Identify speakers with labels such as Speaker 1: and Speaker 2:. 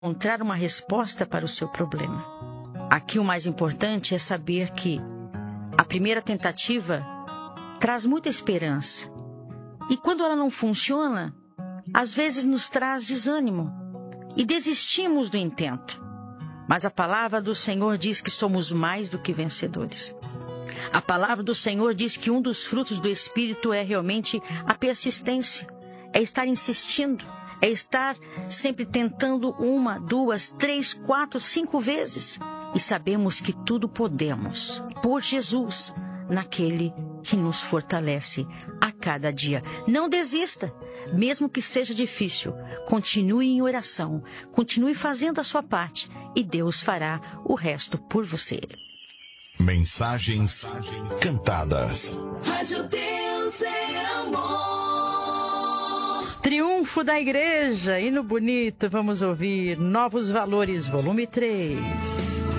Speaker 1: encontrar uma resposta para o seu problema. Aqui o mais importante é saber que a primeira tentativa traz muita esperança. E quando ela não funciona, às vezes nos traz desânimo e desistimos do intento. Mas a palavra do Senhor diz que somos mais do que vencedores. A palavra do Senhor diz que um dos frutos do Espírito é realmente a persistência. É estar insistindo, é estar sempre tentando 1, 2, 3, 4, 5 vezes. E sabemos que tudo podemos por Jesus, naquele que nos fortalece a cada dia. Não desista, mesmo que seja difícil. Continue em oração, continue fazendo a sua parte e Deus fará o resto por você.
Speaker 2: Mensagens cantadas.
Speaker 3: Rádio Deus é amor.
Speaker 1: Triunfo da Igreja. E no bonito vamos ouvir Novos Valores, volume 3.